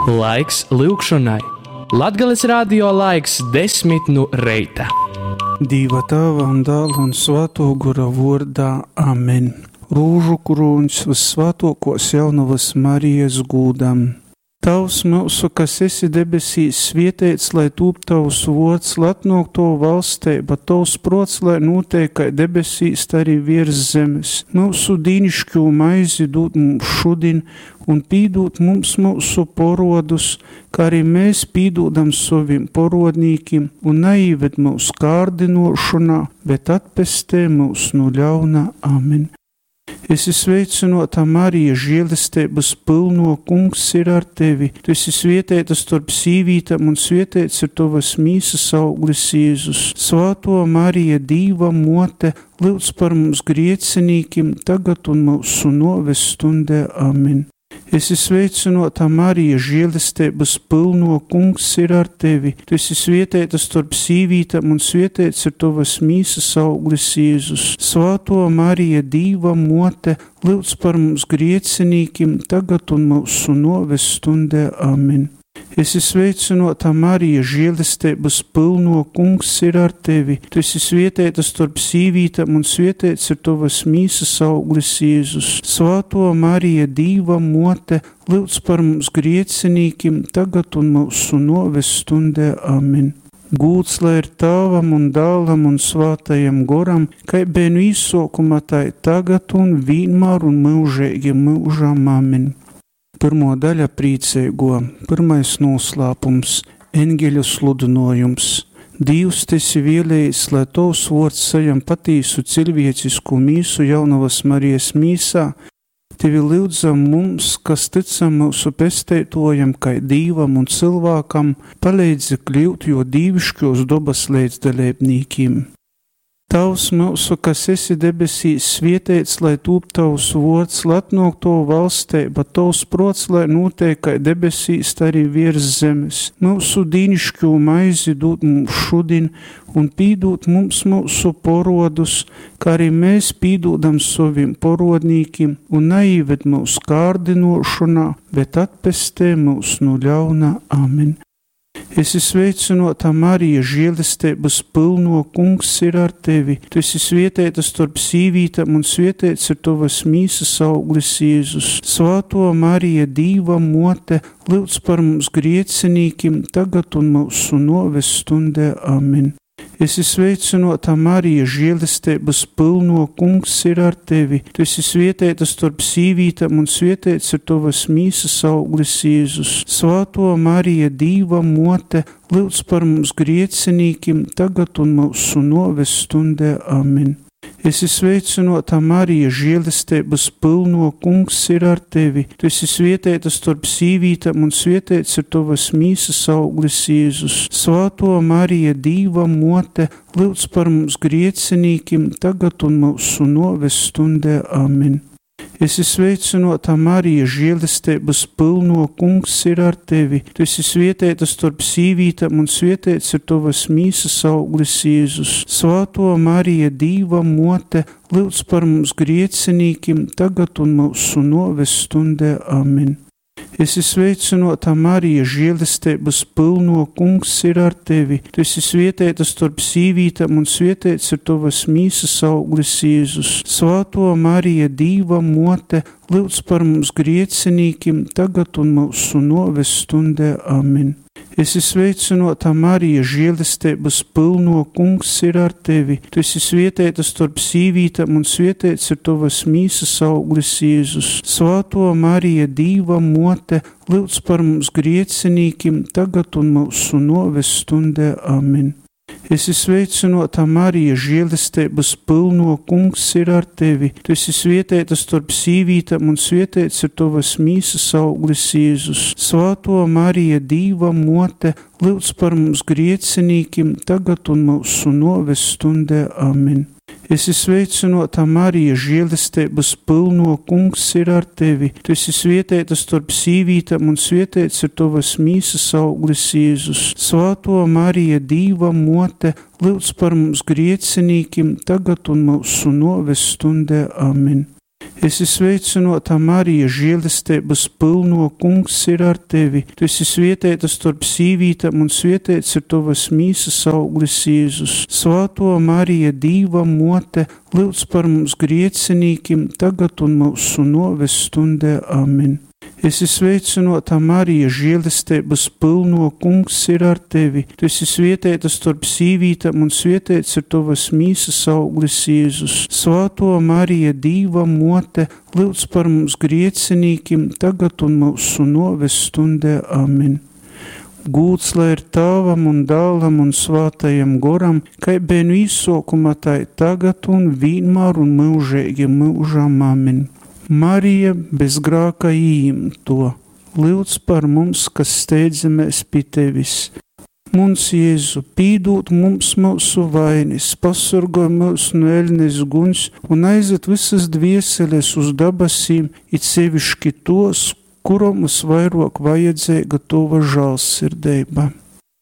Laiks lūgšanai. Latgales radio laiks 10 no reita. Dieva Tēva un Dēla un Svētā Gara vārdā. Amen. Rūžu krūns vissvētākos jaunavas Marijas gūdam. Tavs mūsu, kas esi debesīs, svētīts, lai tūp tavs vārds, lai atnāk tavu valstība, tavs prots, lai notiek kā debesīs, tā arī virs zemes. Mūsu dīnišķo maizi dod mums šodien, un pīdot mums mūsu porodus, kā arī mēs pīdodam saviem porodnīkiem, un neieved mūsu kārdinošanā, bet atpestē mūs no ļauna. Amen. Es esmu sveicinota Marija, žēlastības pilno, Kungs ir ar tevi. Tu esi svētīta starp sīvītām, un svētīts ir tavas mīsas auglis Jēzus. Svētā Marija, Dieva mote, lūdz par mums griecinīkiem, tagad un mūsu noves stundē. Amen. Es esmu sveicinota Marija, žēlastības pilno, Kungs ir ar tevi. Tu esi svētīta starp sīvītām, un svētīts ir tavas mīsas auglis Jēzus. Svētā Marija, Dieva mote, lūdz par mums griecinīkiem, tagad un mūsu noves stundē. Amen. Es esmu sveicinota Marija, žēlastības pilno, Kungs ir ar tevi. Tu esi svētīta starp sīvītām, un svētīts ir tavas mīsas auglis Jēzus. Svētā Marija, Dieva mote, lūdz par mums griecinīkiem, tagad un mūsu noves stundē. Amen. Gūds lai ir Tēvam un Dēlam un Svētajam Garam, kā bija no īsākuma, tā tagad un vienmēr un mūžīgi mūžam. Amen. Pirmo daļa priecīgo, pirmais noslēpums, eņģeļu sludinājums. Dievs esi vēlējis, lai tavs vārds sajam patīsu cilvēcisku mīsu jaunavas Marijas mīsā. Tevi lūdzam mums, kas ticam mūsu pestētojam, kā Dievam un cilvēkam, palīdzi kļūt jo dievišķos dabas līdzdalībniekiem. Tavs mūsu, kas esi debesīs, svētīts, lai tūp tavs vārds, lai atnāk tavu valstība, tavs prots, lai notiek kā debesīs, tā arī virs zemes. Mūsu dīnišķo maizi dod mums šodien, un pīdot mums mūsu porodus, kā arī mēs pīdodam saviem porodnīkiem, un neieved mūsu kārdinošanā, bet atpestē mūs no ļauna. Amen. Es esmu sveicinota Marija, žēlastības pilno, Kungs ir ar tevi. Tu esi svētīta starp sīvītām, un svētīts ir tavas mīsas auglis Jēzus. Svētā Marija, Dieva mote, lūdz par mums griecinīkiem, tagad un mūsu noves stundē. Amen. Es esmu sveicinota Marija, žēlastības pilno, Kungs ir ar tevi. Tu esi svētīta starp sīvītām, un svētīts ir tavas mīsas auglis Jēzus. Svētā Marija, Dieva mote, lūdz par mums griecinīkiem, tagad un mūsu noves stundē. Amen. Es esmu sveicinota Marija, žēlastības pilno, Kungs ir ar tevi. Tu esi svētīta starp sīvītām, un svētīts ir tavas mīsas auglis Jēzus. Svētā Marija, Dieva mote, lūdz par mums griecinīkiem, tagad un mūsu noves stundē. Amen. Es esmu sveicinota Marija, žēlastības pilno, Kungs ir ar tevi. Tu esi svētīta starp sīvītām, un svētīts ir tavas mīsas auglis Jēzus. Svētā Marija, Dieva mote, lūdz par mums griecinīkiem, tagad un mūsu noves stundē. Amen. Es esmu sveicinota Marija, žēlastības pilno, Kungs ir ar tevi. Tu esi svētīta starp sīvītām, un svētīts ir tavas mīsas auglis Jēzus. Svētā Marija, Dieva mote, lūdz par mums griecinīkiem, tagad un mūsu noves stundē. Amen. Es esmu sveicinota Marija, žēlastības pilno, Kungs ir ar tevi. Tu esi svētīta starp sīvītām, un svētīts ir tavas mīsas auglis Jēzus. Svētā Marija, Dieva mote, lūdz par mums griecinīkiem, tagad un mūsu noves stundē. Amen. Es esmu sveicinota Marija, žēlastības pilno, Kungs ir ar tevi. Tu esi svētīta starp sīvītām, un svētīts ir tavas mīsas auglis Jēzus. Svētā Marija, Dieva mote, lūdz par mums griecinīkiem, tagad un mūsu noves stundē. Amen. Es esmu sveicinota Marija, žēlastības pilno, Kungs ir ar tevi. Tu esi svētīta starp sīvītām, un svētīts ir tavas mīsas auglis Jēzus. Svētā Marija, Dieva mote, lūdz par mums griecinīkiem, tagad un mūsu noves stundē. Amen. Esi sveicināta Marija, žēlastības pilno, Kungs ir ar tevi. Tu esi svētīta starp sīvītēm un svētīts ir tavas mīsas auglis Jēzus. Svāto Marija, Dīva mote, lūdz par mums griecinīkim, tagad un mūsu noves stundē. Amen. Esi sveicināta Marija, žēlastības pilno, Kungs ir ar tevi. Tu esi svētīta starp sīvītēm un svētīts ir tavas mīsas auglis Jēzus. Svāto Marija, Dīva mote, lūdz par mums griecinīkim, tagad un mūsu noves stundē. Amen. Gūts lai ir Tēvam un Dēlam un Svātajam Goram, kai biju izsākumā tā tagad un vienmēr un mūžīgi mūžam. Amen. Marija bez grāka īimto, lūdz par mums, kas steidzamies pie tevis. Mums, Jēzu, pīdūt mums mūsu vainis, pasargāj mūs no ēļnes guņs un aizved visas dvieseles uz dabasīm, it sevišķi tos, kuram mums vairāk vajadzīga tova žēlsirdība.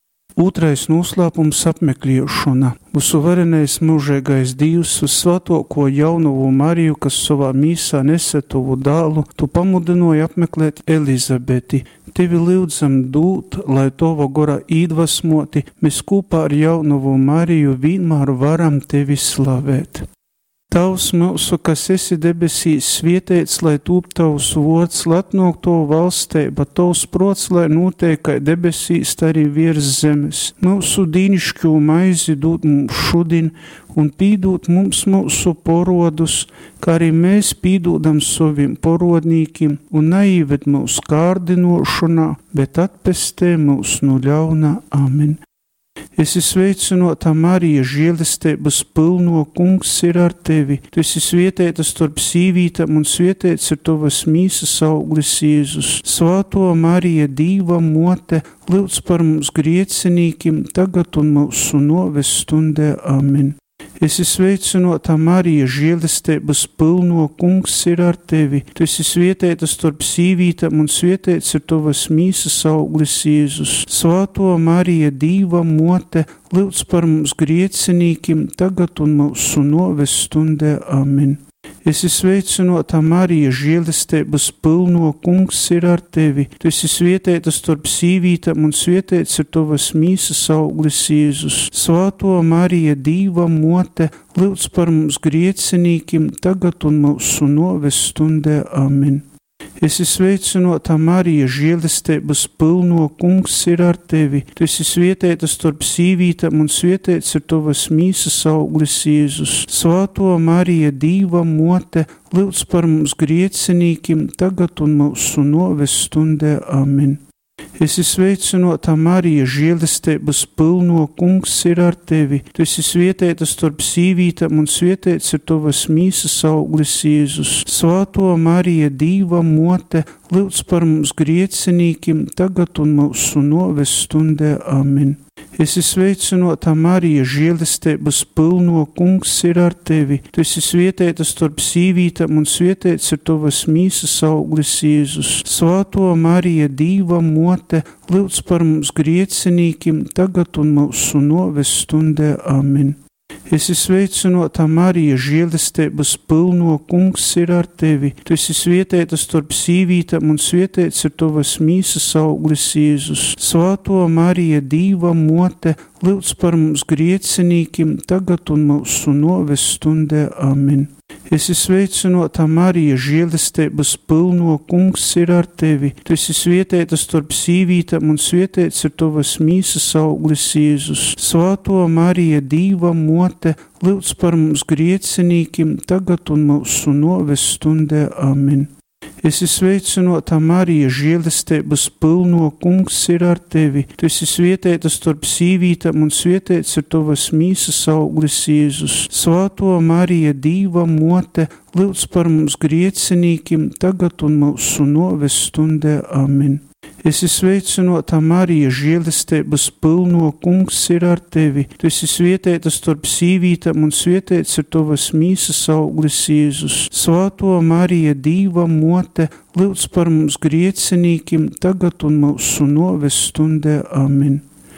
Otrais noslēpums apmeklēšana. Visuvarenais mūžīgais Dievs, uz svētāko jaunavu Mariju, kas savā mīsā nesa tavu dēlu, tu pamudināji apmeklēt Elizabeti. Tevi lūdzam dūt, lai tava gora iedvesmoti, mēs kopā ar jaunavu Mariju vienmēr varam tevi slavēt. Tavs mūsu, kas esi debesīs, svētīts, lai tūp tavs vārds, lai atnāk tavu valstība, tavs prots, lai notiek kā debesīs, tā arī virs zemes. Mūsu dīnišķo maizi dod mums šodien un pīdot mums mūsu porodus, kā arī mēs pīdodam saviem porodnīkiem, un neieved mūs kārdinošanā, bet atpestē mūs no ļauna. Amen. Esi sveicināta Marija, žēlastības pilno, Kungs ir ar tevi. Tu esi svētīta starp sīvītēm un svētīts ir tavas mīsas auglis Jēzus. Svāto Marija, Dīva mote, lūdz par mums griecinīkim, tagad un mūsu noves stundē. Amen. Esi sveicināta Marija, žēlastības pilno, Kungs ir ar tevi. Tu esi svētīta starp sīvītēm un svētīts ir tavas mīsas auglis Jēzus. Svāto Marija, Dīva mote, lūdz par mums griecinīkim, tagad un mūsu noves stundē. Amen. Esi sveicināta Marija, žēlastības pilno, Kungs ir ar tevi. Tu esi svētīta starp sīvītēm un svētīts ir tavas mīsas auglis Jēzus. Svāto Marija, Dīva mote, lūdz par mums griecinīkim, tagad un mūsu noves stundē. Amen. Esi sveicināta Marija, žēlastības pilno, Kungs ir ar tevi. Tu esi svētīta starp sīvītēm un svētīts ir tavas mīsas auglis Jēzus. Svāto Marija, Dīva mote, lūdz par mums griecinīkim, tagad un mūsu noves stundē. Amen. Esi sveicināta Marija, žēlastības pilno, Kungs ir ar tevi. Tu esi svētīta starp sīvītēm un svētīts ir tavas mīsas auglis Jēzus. Svāto Marija, Dīva mote, lūdz par mums griecinīkim, tagad un mūsu noves stundē. Amen. Esi sveicināta Marija, žēlastības pilno, Kungs ir ar tevi. Tu esi svētīta starp sīvītēm un svētīts ir tavas mīsas auglis Jēzus. Svāto Marija, Dīva mote, lūdz par mums griecinīkim, tagad un mūsu noves stundē. Amen. Esi sveicināta Marija, žēlastības pilno, Kungs ir ar tevi. Tu esi svētīta starp sīvītēm un svētīts ir tavas mīsas auglis Jēzus. Svāto Marija, Dīva mote, lūdz par mums griecinīkim, tagad un mūsu noves stundē. Amen. Esi sveicināta Marija, žēlastības pilno, Kungs ir ar tevi. Tu esi svētīta starp sīvītēm un svētīts ir tavas mīsas auglis Jēzus. Svāto Marija, Dīva mote, lūdz par mums griecinīkim, tagad un mūsu noves stundē. Amen. Esi sveicināta Marija, žēlastības pilno, Kungs ir ar tevi. Tu esi svētīta starp sīvītēm un svētīts ir tavas mīsas auglis Jēzus. Svāto Marija, Dīva mote, lūdz par mums griecinīkim, tagad un mūsu noves stundē. Amen. Esi sveicināta Marija, žēlastības pilno, Kungs ir ar tevi. Tu esi svētīta starp sīvītēm un svētīts ir tavas mīsas auglis Jēzus. Svāto Marija, Dīva mote, lūdz par mums griecinīkim, tagad un mūsu noves stundē. Amen.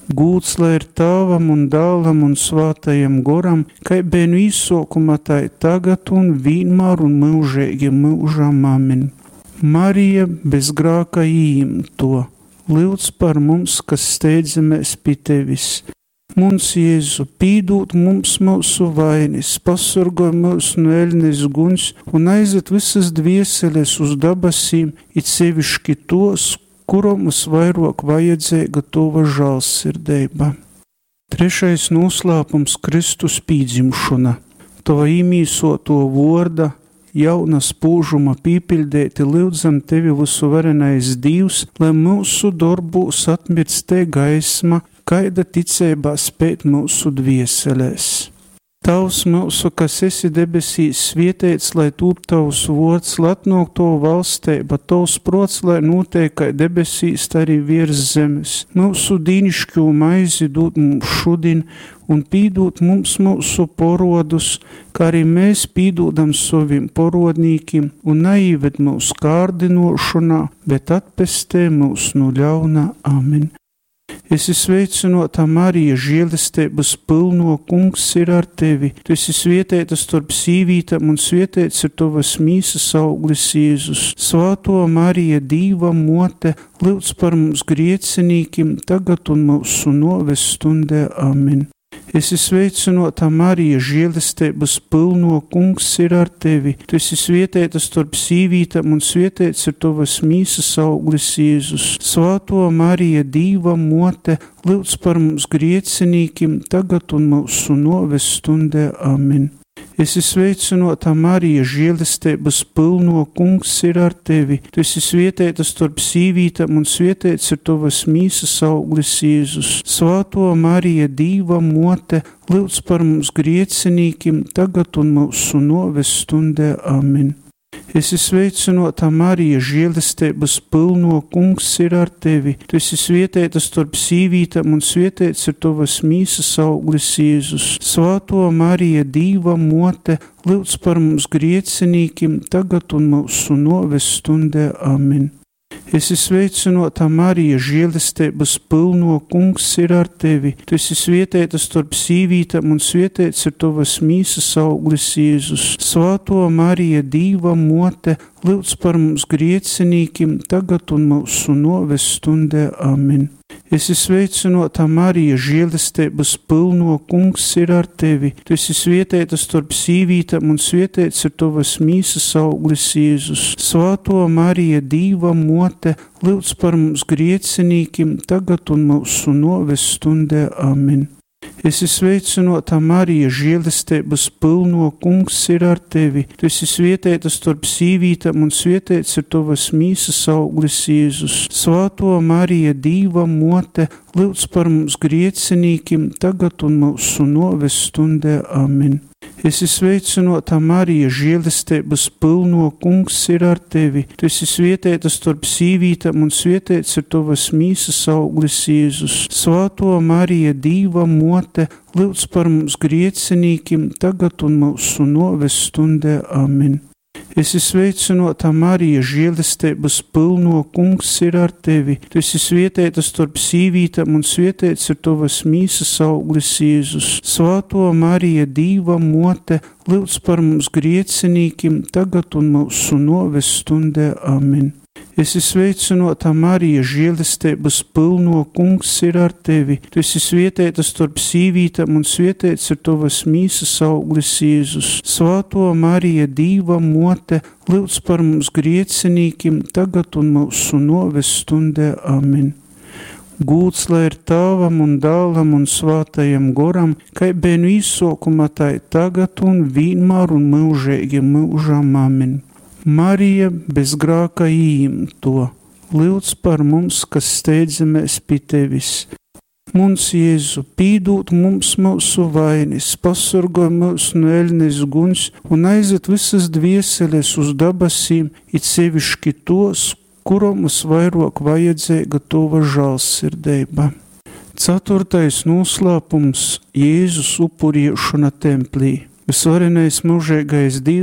Gūds lai ir Tēvam un Dēlam un Svētajam Goram, kai biju īsākumā, tā tagad un vienmēr un mūžīgi mūžam. Amen. Marija bez grāka īimto, lūdz par mums, kas steidzamies pie Tevis. Mums, Jēzu, pīdūt mums mūsu vainis, pasargoj mūs no ēļnes guņs un aizved visas dvieseles uz dabasīm, it sevišķi tos, kuram mums vairāk vajadzīga Tova žēlsirdība. Trešais noslēpums - Kristus pīdzimšana. Tova īmīsoto vorda, jauna spūžuma pīpildēti lūdzam Tevi visuvarenais Dievs, lai mūsu darbos atmirst te gaisma, kaida ticībā spēt mūsu dvieselēs. Tavs mūsu, kas esi debesīs, svietēts, lai tūp Tavs vārds, lai atnāk Tava valstība, Tavs prots, lai notiek kā debesīs, tā arī virs zemes. Mūsu dīnišķo maizi dod mums šodien, un pīdot mums mūsu porodus, kā arī mēs pīdodam saviem porodnīkiem, un neīved mūsu kārdinošanā, bet atpestē mūs no ļauna. Amen. Esi sveicinota Marija, žēlastības pilno, Kungs ir ar Tevi. Tu esi svietēta starp sīvītām un svietēts ir Tavas mīsas auglis Jēzus. Svāto Marija, Dīva mote, lūdz par mums griecinīkim, tagad un mūsu noves stundē. Amen. Esi sveicinota Marija, žēlastības pilno, Kungs ir ar Tevi. Tu esi svietēta starp sīvītām un svietēts ir Tavas mīsas auglis Jēzus. Svāto Marija, Dīva mote, lūdz par mums griecinīkim, tagad un mūsu noves stundē. Amen. Esi sveicinota Marija, žēlastības pilno, Kungs ir ar Tevi. Tu esi svietēta starp sīvītām un svietēts ir Tavas mīsas auglis Jēzus. Svāto Marija, Dīva mote, lūdz par mums griecinīkim, tagad un mūsu noves stundē. Amen. Esi sveicinota Marija, žēlastības pilno, Kungs ir ar Tevi. Tu esi svietēta starp sīvītām un svietēts ir Tavas mīsas auglis Jēzus. Svāto Marija, Dīva mote, lūdz par mums griecinīkim, tagad un mūsu noves stundē. Amen. Esi sveicinota Marija, žēlastības pilno, Kungs ir ar Tevi. Tu esi svietēta starp sīvītām un svietēts ir Tavas mīsas auglis Jēzus. Svāto Marija, Dīva mote, lūdz par mums griecinīkim, tagad un mūsu noves stundē. Amen. Esi sveicinota Marija, žēlastības pilno, Kungs ir ar Tevi. Tu esi svietēta starp sīvītām un svietēts ir Tavas mīsas auglis Jēzus. Svāto Marija, Dīva mote, lūdz par mums griecinīkim, tagad un mūsu noves stundē. Amen. Esi sveicinota Marija, žēlastības pilno, Kungs ir ar Tevi. Tu esi svietēta starp sīvītām un svietēts ir Tavas mīsas auglis Jēzus. Svāto Marija, Dīva mote, lūdz par mums griecinīkim, tagad un mūsu noves stundē. Amen. Esi sveicinota Marija, žēlastības pilno, Kungs ir ar Tevi. Tu esi svietēta starp sīvītām un svietēts ir Tavas mīsas auglis Jēzus. Svāto Marija, Dīva mote, lūdz par mums griecinīkim, tagad un mūsu noves stundē. Amen. Esi sveicinota Marija, žēlastības pilno, Kungs ir ar Tevi. Tu esi svietēta starp sīvītām un svietēts ir Tavas mīsas auglis Jēzus. Svāto Marija, Dīva mote, lūdz par mums griecinīkim, tagad un mūsu noves stundē. Amen. Esi sveicinota Marija, žēlastības pilno, Kungs ir ar Tevi. Tu esi svietēta starp sīvītām un svietēts ir Tavas mīsas auglis Jēzus. Svāto Marija, Dīva mote, lūdz par mums griecinīkim, tagad un mūsu noves stundē. Amen. Gūds lai ir Tēvam un Dēlam un Svētajam Goram, kai biju īsākumā, tā tagad un vienmēr un mūžīgi mūžam. Amen. Marija bez grāka īimto, lūdz par mums, kas steidzamies pie Tevis. Mums, Jēzu, pīdūt mums mūsu vainis, pasargoj mūs no ēļnes guņs un aizved visas dvieseles uz dabasīm, it sevišķi tos, kuram mums vairāk vajadzīga Tova žēlsirdība. Ceturtais noslēpums - Jēzus upuriešana templī. Visvarenais mūžīgais Dievs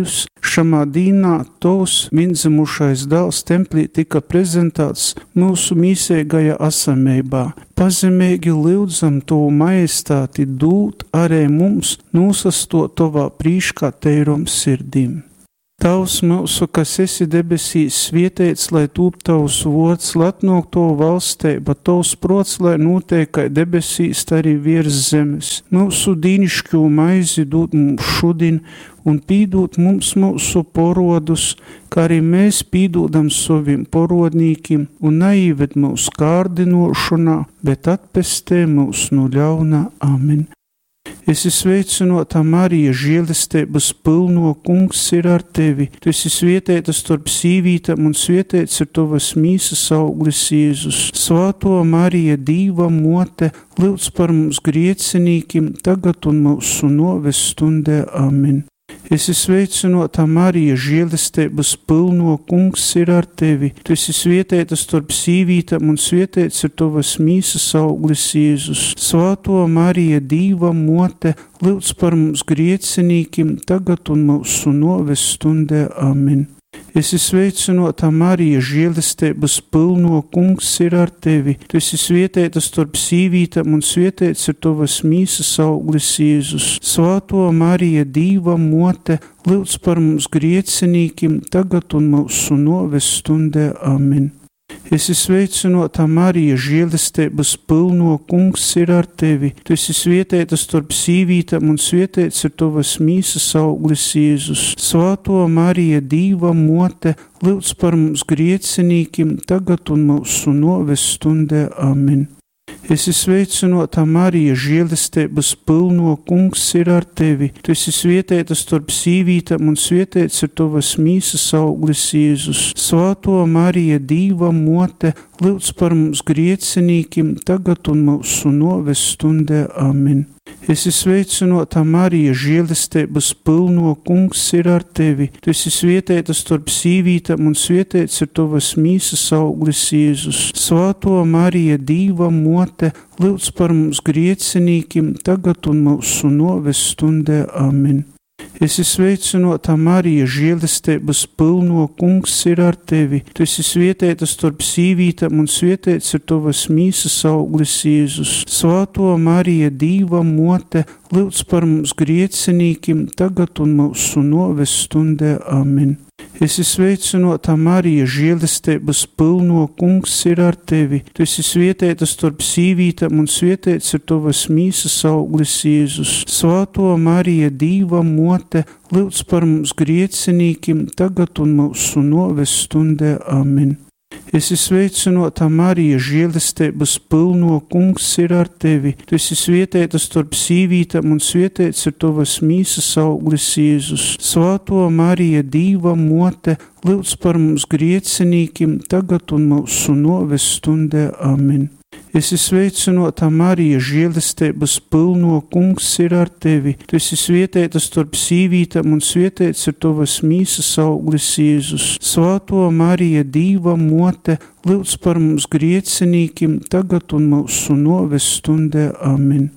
Šamā dīnā Tavs vienzimušais dēls templī tika prezentēts mūsu mīsīgajā asamībā. Pazemīgi lūdzam Tavu majestāti dūt arī mums nosastot Tavā prīškā teirom sirdīm. Tavs mūsu, kas esi debesīs, svētīts, lai tūp Tavs vārds, lai atnāk Tavu valstība, Tavs prots, lai notiek kā debesīs, tā arī virs zemes. Mūsu dīnišķo maizi dod mums šodien un pīdot mums mūsu porodus, kā arī mēs pīdodam saviem porodnīkiem, un neīved mūsu kārdinošanā, bet atpestē mūs no ļauna. Amen. Esi sveicinota Marija, žēlastības pilno, Kungs ir ar tevi. Tu esi svētīta starp sīvītām un svētīts ir tavas mīsas auglis Jēzus. Svāto Marija, Dīva mote, lūdz par mums griecinīkim, tagad un mūsu noves stundē. Amen. Esi sveicinota Marija, žēlastības pilno, Kungs ir ar tevi. Tu esi svētīta starp sīvītām un svētīts ir tavas mīsas auglis Jēzus. Svāto Marija, Dīva mote, lūdz par mums griecinīkim, tagad un mūsu noves stundē. Amen. Esi sveicinota Marija, žēlastības pilno, Kungs ir ar tevi. Tu esi svētīta starp sīvītām un svētīts ir tavas mīsas auglis Jēzus. Svāto Marija, Dīva mote, lūdz par mums griecinīkim, tagad un mūsu noves stundē. Amen. Esi sveicinota Marija, žēlastības pilno, Kungs ir ar tevi. Tu esi svētīta starp sīvītām un svētīts ir tavas mīsas auglis Jēzus. Svāto Marija, Dīva mote, lūdz par mums griecinīkim, tagad un mūsu noves stundē. Amen. Esi sveicinota Marija, žēlastības pilno, Kungs ir ar tevi. Tu esi svētīta starp sīvītām un svētīts ir tavas mīsas auglis Jēzus. Svāto Marija, Dīva mote, lūdz par mums griecinīkim, tagad un mūsu noves stundē. Amen. Esi sveicinota Marija, žēlastības pilno, Kungs ir ar tevi. Tu esi svētīta starp sīvītām un svētīts ir tavas mīsas auglis Jēzus. Svāto Marija, Dīva mote, lūdz par mums griecinīkim, tagad un mūsu noves stundē. Amen. Esi sveicinota Marija, žēlastības pilno, Kungs ir ar tevi. Tu esi svētīta starp sīvītām un svētīts ir tavas mīsas auglis Jēzus. Svāto Marija, Dīva mote, lūdz par mums griecinīkim, tagad un mūsu noves stundē. Amen. Esi sveicinota Marija, žēlastības pilno, Kungs ir ar tevi. Tu esi svētīta starp sīvītām un svētīts ir tavas mīsas auglis Jēzus. Svāto Marija, Dīva mote, lūdz par mums griecinīkim, tagad un mūsu noves stundē. Amen. Esi sveicinota Marija, žēlastības pilno, Kungs ir ar tevi. Tu esi svētīta starp sīvītām un svētīts ir tavas mīsas auglis Jēzus. Svāto Marija, Dīva mote, lūdz par mums griecinīkim, tagad un mūsu noves stundē. Amen. Esi sveicinota Marija, žēlastības pilno, Kungs ir ar tevi. Tu esi svētīta starp sīvītām un svētīts ir tavas mīsas auglis Jēzus. Svāto Marija, Dīva mote, lūdz par mums griecinīkim, tagad un mūsu noves stundē. Amen.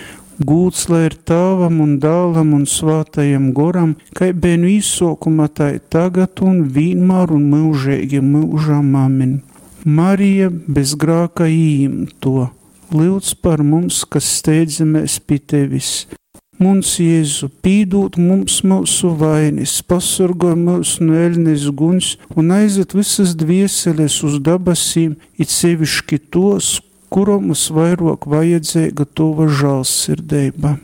Gūts lai ir Tēvam un Dēlam un Svētajam Goram, kai biju īsākumā, tai tagad un vienmēr un mūžīgi mūžam. Amen. Marija bez grāka īimto, lūdz par mums, kas steidzamies pie tevis. Mums, Jēzu, pīdūt mums mūsu vainis, pasargāj mūs no ēļnes guņs un aizved visas dvieseles uz dabasīm, it sevišķi tos, kuram mums vairāk vajadzīga tova žēlsirdība.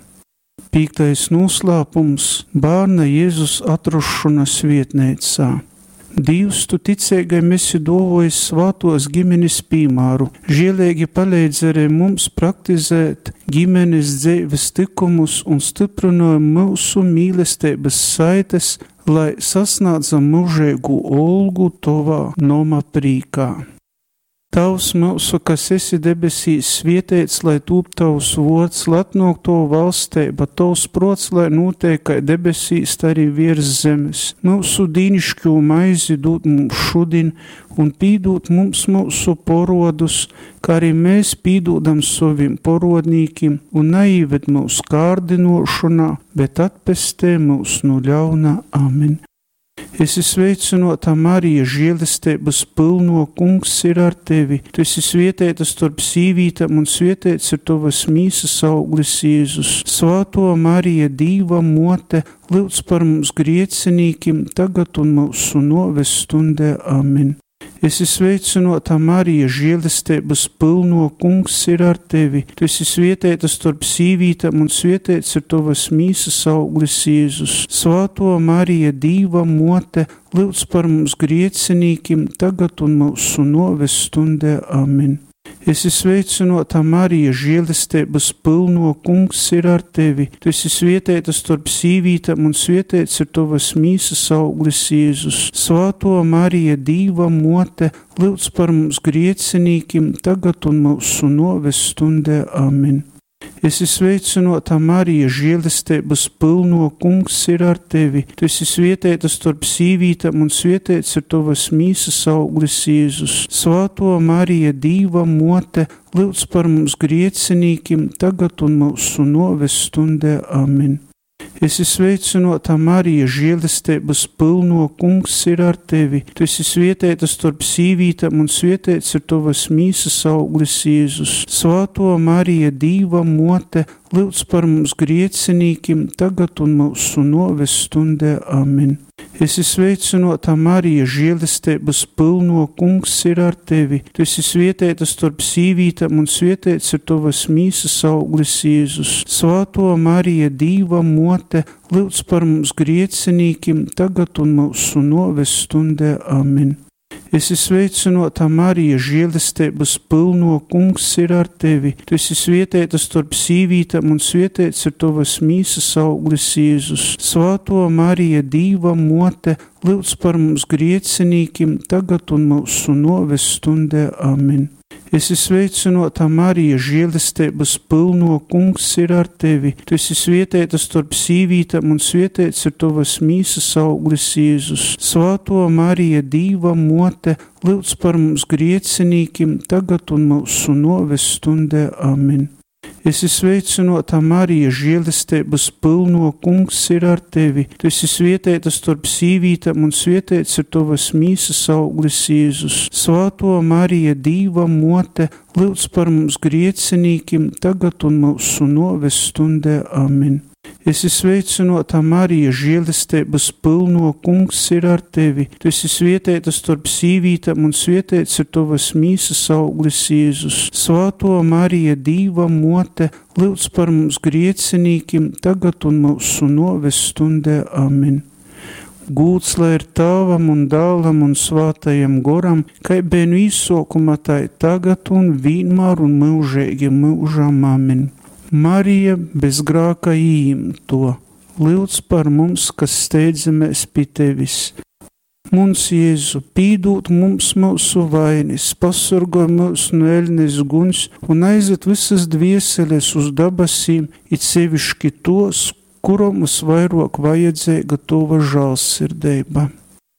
5. noslēpums - bērna Jēzus atrašanās vietnīcā. Dievs, tu ticīgajam esi dāvājis svātos ģimenes piemēru, žēlīgi palīdz arī mums praktizēt ģimenes dzīves likumus un stiprināja mūsu mīlestības saites, lai sasniedzam mūžīgu olgu tavā nama prīkā. Tavs mūsu, kas esi debesīs, svētīts, lai tūp tavs vārds, lai atnāk tavu valstība, tavs prots, lai notiek kā debesīs, tā arī virs zemes. Mūsu dīnišķo maizi dod mums šodien un pīdot mums mūsu porodus, kā arī mēs pīdodam saviem porodnīkiem, un neīved mūsu kārdinošanā, bet atpestē mūs no ļauna. Amen. Esi sveicināta, Marija, žēlastības pilno, Kungs ir ar tevi. Tu esi svētīta starp sīvītēm, un svētīts ir tavas mīsas auglis, Jēzus. Svāto Marija, Dīva mote, lūdz par mums griecinīkim, tagad un mūsu noves stundē. Amen. Esi sveicināta, Marija, žēlastības pilno, Kungs ir ar tevi. Tu esi svētīta starp sīvītēm, un svētīts ir tavas mīsas auglis, Jēzus. Svāto Marija, Dīva mote, lūdz par mums griecinīkim, tagad un mūsu noves stundē. Amen. Esi sveicināta, Marija, žēlastības pilno, Kungs ir ar tevi. Tu esi svētīta starp sīvītēm, un svētīts ir tavas mīsas auglis, Jēzus. Svāto Marija, Dīva mote, lūdz par mums griecinīkim, tagad un mūsu noves stundē. Amen. Esi sveicināta, Marija, žēlastības pilno, Kungs ir ar tevi. Tu esi svētīta starp sīvītēm, un svētīts ir tavas mīsas auglis, Jēzus. Svāto Marija, Dīva mote, lūdz par mums griecinīkim, tagad un mūsu noves stundē. Amen. Esi sveicināta, Marija, žēlastības pilno, Kungs ir ar tevi. Tu esi svētīta starp sīvītēm, un svētīts ir tavas mīsas auglis, Jēzus. Svāto Marija, Dīva mote, lūdz par mums griecinīkim, tagad un mūsu noves stundē. Amen. Esi sveicināta, Marija, žēlastības pilno, Kungs ir ar tevi. Tu esi svētīta starp sīvītēm, un svētīts ir tavas mīsas auglis, Jēzus. Svāto Marija, Dīva mote, lūdz par mums griecinīkim, tagad un mūsu noves stundē. Amen. Esi sveicināta, Marija, žēlastības pilno, Kungs ir ar tevi. Tu esi svētīta starp sīvītēm, un svētīts ir tavas mīsas auglis, Jēzus. Svāto Marija, Dīva mote, lūdz par mums griecinīkim, tagad un mūsu noves stundē. Amen. Esi sveicināta, Marija, žēlastības pilno, Kungs ir ar tevi. Tu esi svētīta starp sīvītēm, un svētīts ir tavas mīsas auglis, Jēzus. Svāto Marija, Dīva mote, lūdz par mums griecinīkim, tagad un mūsu noves stundē. Amen. Esi sveicināta, Marija, žēlastības pilno, Kungs ir ar tevi. Tu esi svētīta starp sīvītēm, un svētīts ir tavas mīsas auglis, Jēzus. Svāto Marija, Dīva mote, lūdz par mums griecinīkim, tagad un mūsu noves stundē. Amen. Esi sveicināta, Marija, žēlastības pilno, Kungs ir ar tevi. Tu esi svētīta starp sīvītēm, un svētīts ir tavas mīsas auglis, Jēzus. Svāto Marija, Dīva mote, lūdz par mums griecinīkim, tagad un mūsu noves stundē. Amen. Gūts lai ir Tēvam un Dēlam un Svētajam Goram, kai biju īsākumā, tai tagad un vienmēr un mūžīgi mūžam. Amen. Marija, bez grāka īimto, lūdz par mums, kas steidzamies pie tevis. Mums, Jēzu, pīdūt mums mūsu vainis, pasargāj mūs no ēļnes guņs un aiziet visas dvieseles uz dabasīm, it sevišķi tos, kuram mums vairāk vajadzīga tova žēlsirdība.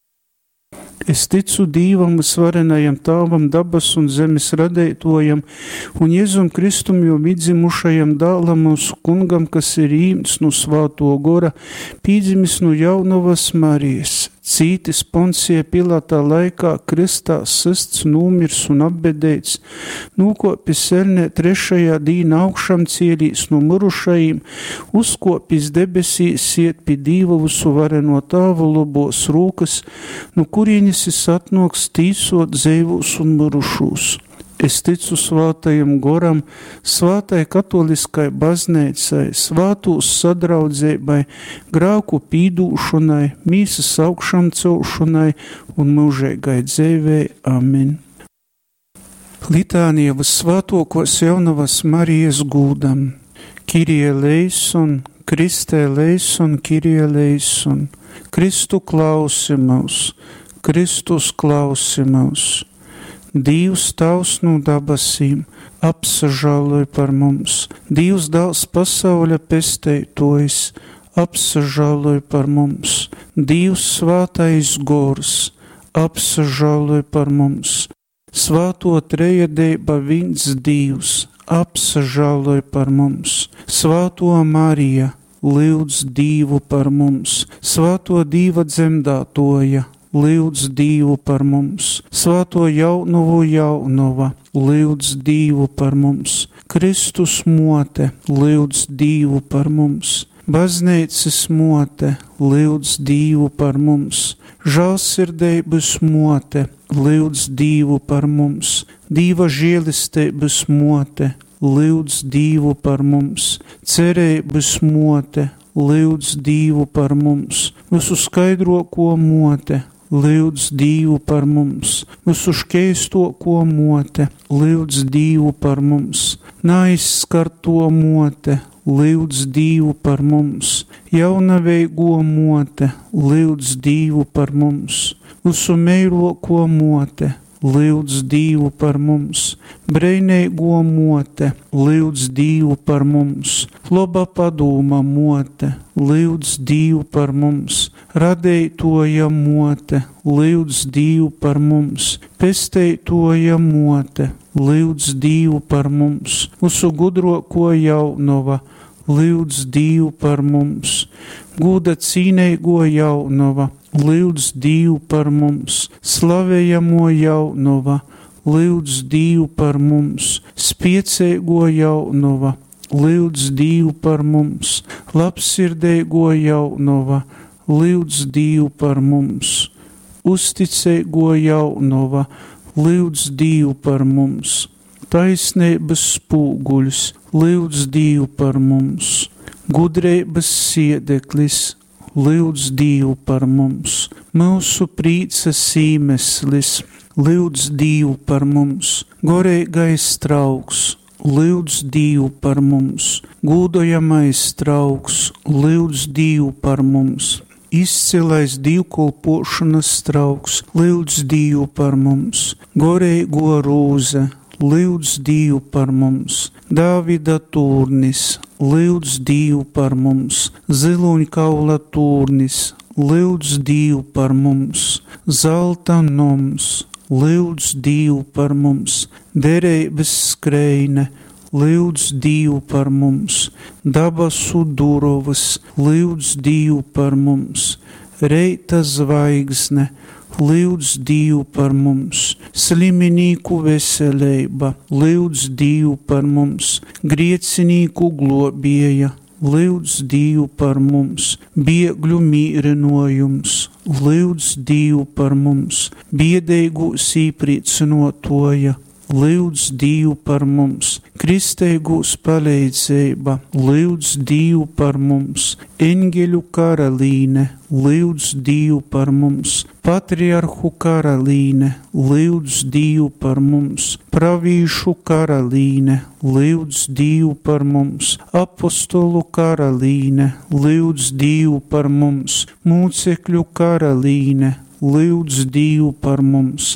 Es ticu Dīvam, visvarenajam Tēvam, dabas un zemes radītojam, un Jēzum Kristum jau izdzimušajam dēlam mūsu Kungam, kas ir īmts no Svāto Gora, pīdzimis no jaunavas Marijas, cītis Poncija Pilāta laikā, kristā sists, nūmirs un apbedēts, nūkopis elnē trešajā dīna augšām cielīs no mirušajiem, uzkopis debesīs, iet pie Dīva visuvareno Tēva lobos rūkas, no kurienes es atnoks tīsot dzīvus un mirušūs. Es ticu Svātajam Goram, Svātai katoliskai baznīcai, svātūs sadraudzībai, grāku pīdūšanai, mīsas augšām celšanai un mūžīgai dzīvei. Amen. Litānija vissvātokos jaunavas Marijas gūdam. Kyrie eleison, Kriste eleison, Kyrie eleison. Kristu klausi mūs, Kristus klausi mūs. Dievs Tavs no dabasīm, apsažāloj par mums. Dievs Dēls pasauļa pesteitojs, apsažāloj par mums. Dievs Svātais Gors, apsažāloj par mums. Svāto trejadeiba viens Dievs, apsažāloj par mums. Svāto Marija, lūdz Dievu par mums. Svēto Dieva dzemdētoja, lūdz Dievu par mums. Svēto jaunuvu jaunova, lūdz Dievu par mums. Kristus mote, lūdz Dievu par mums. Baznīcas mote, lūdz Dievu par mums. Žēlsirdības mote, lūdz Dievu par mums. Dieva žēlistības mote, lūdz Dievu par mums. Cerības mote, lūdz Dievu par mums. Visu skaidroko mote, lūdz Dievu par mums. Visu škeistoko mote, lūdz Dievu par mums. Neaizskarto mote, lūdz Dievu par mums. Jaunaveigo mote, lūdz Dievu par mums. Visu meiroko mote, lūdz Dievu par mums. Breineigo mote, lūdz Dievu par mums. Loba padūma mote, lūdz Dievu par mums. Radeitoja mote, lūdz Dievu par mums. Pesteitoja mote, lūdz Dievu par mums. Visu gudroko jaunova, lūdz Dievu par mums. Gūda cīneigo jaunova, lūdz Dievu par mums. Slavējamo jaunova, lūdz Dievu par mums. Spieceigo jaunova, lūdz Dievu par mums. Labsirdeigo jaunova, lūdz Dievu par mums. Uzticeigo jaunova, lūdz Dievu par mums. Taisnības spūguļs, lūdz Dievu par mums. Gudreibas siedeklis, lūdz Dievu par mums. Mūsu prīca sīmeslis, lūdz Dievu par mums. Goreigais trauks, lūdz Dievu par mums. Gūdojamais trauks, lūdz Dievu par mums. Izcilais dievkalpošanas trauks, lūdz Dievu par mums. Goreigo rūze, lūdz Dievu par mums. Dāvida tūrnis, lūdz Dievu par mums. Ziluņkaula tūrnis, lūdz Dievu par mums. Zelta noms, lūdz Dievu par mums. Dereibas skreine, lūdz Dievu par mums. Dabasu durovas, lūdz Dievu par mums. Reita zvaigzne, lūdz Dievu par mums. Sliminīku veselība, lūdz Dievu par mums. Griecinīku globieja, lūdz Dievu par mums. Biegļu mīrinojums, lūdz Dievu par mums. Biedeigu sīprīcinotoja, lūdz Dievu par mums. Kristeigus palīdzība, lūdz Dievu par mums. Eņģeļu karalīne, lūdz Dievu par mums. Patriarhu karalīne, lūdz Dievu par mums. Pravīšu karalīne, lūdz Dievu par mums. Apostolu karalīne, lūdz Dievu par mums. Mūcekļu karalīne, lūdz Dievu par mums.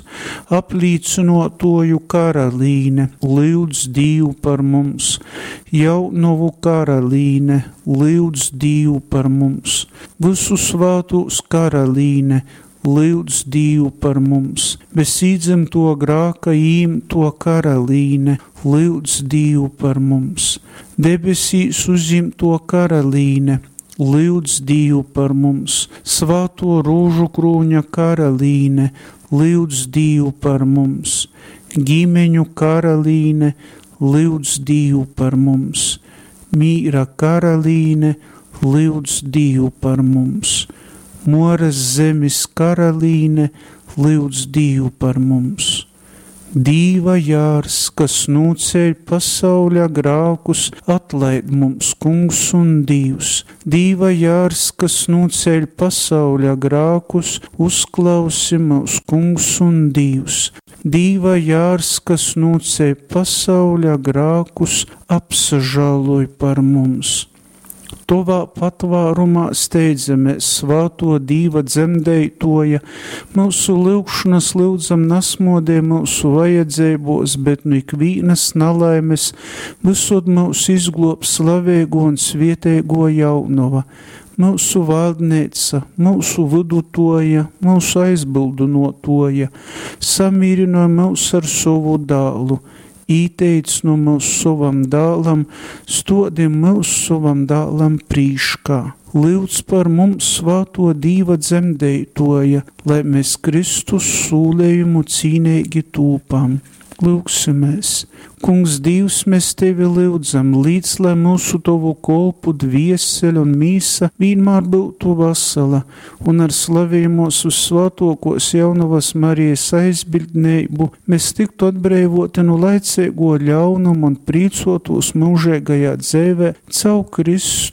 Aplīcinotoju karalīne, lūdz Dievu par mums. Jaunovu karalīne, lūdz Dievu par mums. Visu svātus karalīne, lūdz Dievu par mums. Bez īdzemto grāka īmto karalīne, lūdz Dievu par mums. Debesīs uzimto karalīne, lūdz Dievu par mums. Svāto rūžu krūņa karalīne, lūdz Dievu par mums. Ģimeņu karalīne, lūdz Dievu par mums. Mīra karalīne, lūdz Dievu par mums. Moras zemes karalīne, lūdz Dievu par mums. Dīva jārs, kas nūceļ pasauļa grākus, atlaid mums kungs un Dievs. Dīva jārs, kas nūceļ pasauļa grākus, uzklausi mūs kungs un Dievs. Dīva jārs, kas nūceļ pasauļa grākus, apsažāloj par mums. Tovā patvārumā steidzamies svāto Dīva dzemdētoja, mūsu lūgšanas lūdzam nasmodē mūsu vajadzībos, bet nu ikvīnas nalaimes, visod mūs izglob slavēgo un svietēgo jaunova. Mūsu valdneica, mūsu vidutoja, mūsu aizbildunotoja, samīrinoja mūs ar savu dālu, īteic no mūsu savam dālam, stodi mūsu savam dālam prīškā. Lūdz par mums svāto Dīva dzemdētoja, lai mēs Kristus sūlējumu cīnīgi tūpam. Lūksimies. Kungs Dievs, mēs Tevi lūdzam, līdz lai mūsu Tavu kolpu dviesele un mīsa vienmēr būtu vesela, un ar slavējumos uz svātokos jaunavas Marijas aizbildneibu mēs tiktu atbrīvoti no laicīgo ļaunumu un prīcotos mūžīgajā dzēvē caur Kristu